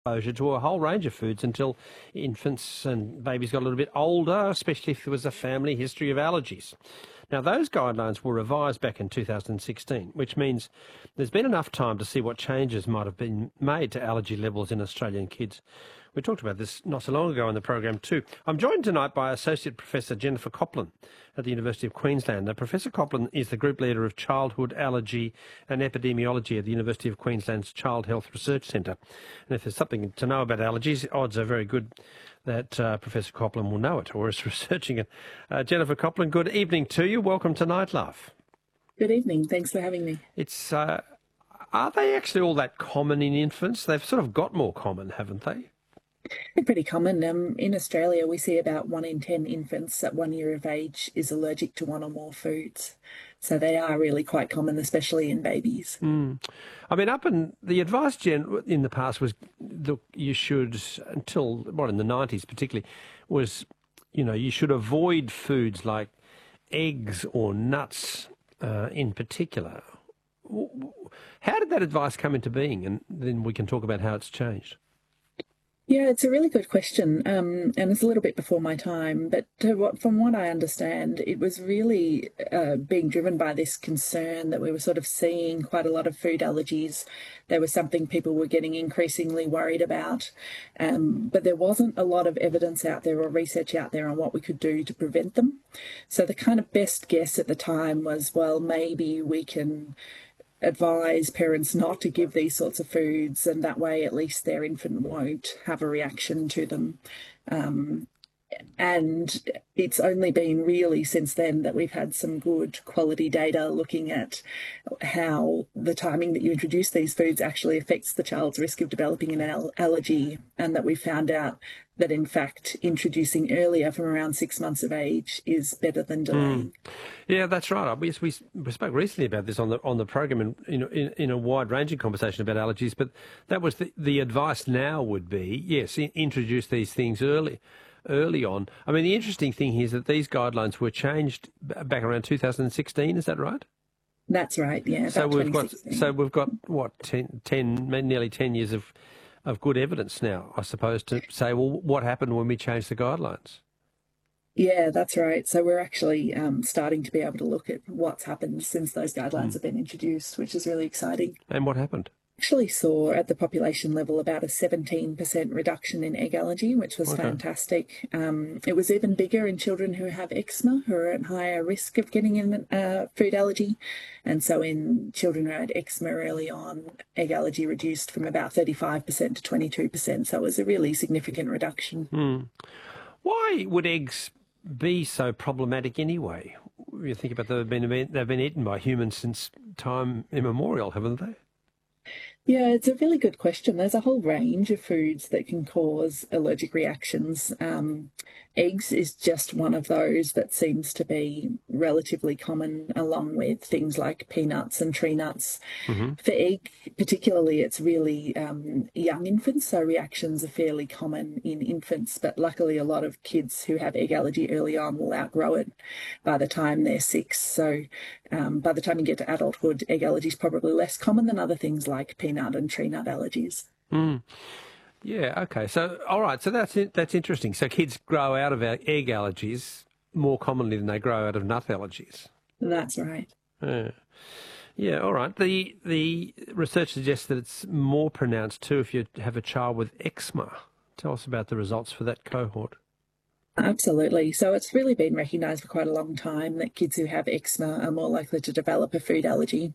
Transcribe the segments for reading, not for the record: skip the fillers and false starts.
exposure to a whole range of foods until infants and babies got a little bit older, especially if there was a family history of allergies. Now, those guidelines were revised back in 2016, which means there's been enough time to see what changes might have been made to allergy levels in Australian kids. We talked about this not so long ago on the program too. I'm joined tonight by Associate Professor Jennifer Copland at the University of Queensland. Now, Professor Copland is the Group Leader of Childhood Allergy and Epidemiology at the University of Queensland's Child Health Research Centre. And if there's something to know about allergies, odds are very good that Professor Copland will know it or is researching it. Jennifer Copland, good evening to you. Welcome to Night Laugh. Good evening. Thanks for having me. It's are they actually all that common in infants? They've sort of got more common, haven't they? They're pretty common. In Australia, we see about 1 in 10 infants at 1 year of age is allergic to one or more foods. So they are really quite common, especially in babies. I mean, the advice, Jen, in the past was that you should, until, in the 90s particularly, was, you should avoid foods like eggs or nuts in particular. How did that advice come into being? And then we can talk about how it's changed. Yeah, it's a really good question, and it's a little bit before my time, but from what I understand, it was really being driven by this concern that we were sort of seeing quite a lot of food allergies. There was something people were getting increasingly worried about, but there wasn't a lot of evidence out there or research out there on what we could do to prevent them. So the kind of best guess at the time was, well, maybe we can advise parents not to give these sorts of foods, and that way at least their infant won't have a reaction to them. And it's only been really since then that we've had some good quality data looking at how the timing that you introduce these foods actually affects the child's risk of developing an allergy, and that we found out that in fact introducing earlier from around 6 months of age is better than delaying. Yeah, that's right. We spoke recently about this on the program in a wide-ranging conversation about allergies, but that was the advice now would be, yes, introduce these things early on. I mean, the interesting thing here is that these guidelines were changed back around 2016. Is that right? That's right. Yeah. So we've got what 10 nearly 10 years of good evidence now, I suppose, to say, well, what happened when we changed the guidelines? Yeah, that's right. So we're actually starting to be able to look at what's happened since those guidelines have been introduced, which is really exciting. And what happened? Actually saw at the population level about a 17% reduction in egg allergy, which was fantastic. It was even bigger in children who have eczema, who are at higher risk of getting a food allergy. And so in children who had eczema early on, egg allergy reduced from about 35% to 22%. So it was a really significant reduction. Why would eggs be so problematic anyway? You think about they've been eaten by humans since time immemorial, haven't they? Yeah, it's a really good question. There's a whole range of foods that can cause allergic reactions. Eggs is just one of those that seems to be relatively common, along with things like peanuts and tree nuts. For egg, particularly, it's really young infants, so reactions are fairly common in infants, but luckily a lot of kids who have egg allergy early on will outgrow it by the time they're 6. So by the time you get to adulthood, egg allergy is probably less common than other things like peanut and tree nut allergies. Yeah, okay. So, all right, so that's interesting. So kids grow out of egg allergies more commonly than they grow out of nut allergies. That's right. Yeah, all right. The research suggests that it's more pronounced too if you have a child with eczema. Tell us about the results for that cohort. Absolutely. So it's really been recognised for quite a long time that kids who have eczema are more likely to develop a food allergy.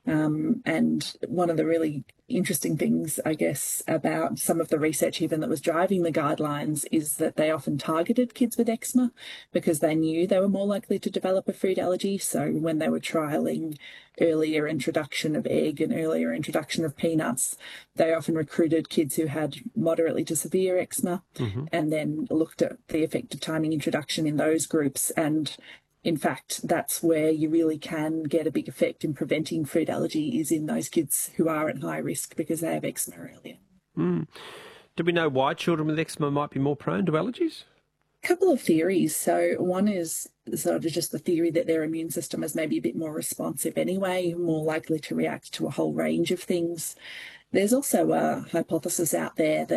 And one of the really interesting things, I guess, about some of the research even that was driving the guidelines is that they often targeted kids with eczema because they knew they were more likely to develop a food allergy. So when they were trialling earlier introduction of egg and earlier introduction of peanuts, they often recruited kids who had moderately to severe eczema and then looked at the effect of timing introduction in those groups. And in fact, that's where you really can get a big effect in preventing food allergy, is in those kids who are at high risk because they have eczema earlier. Do we know why children with eczema might be more prone to allergies? A couple of theories. So one is sort of just the theory that their immune system is maybe a bit more responsive anyway, more likely to react to a whole range of things. There's also a hypothesis out there that